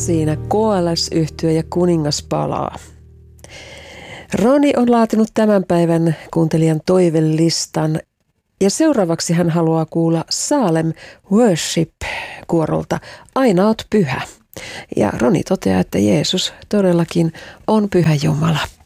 siinä KLS-yhtye ja Kuningas palaa. Roni on laatinut tämän päivän kuuntelijan toivelistan ja seuraavaksi hän haluaa kuulla Salem Worship-kuorolta Aina oot pyhä. Ja Roni toteaa, että Jeesus todellakin on pyhä Jumala.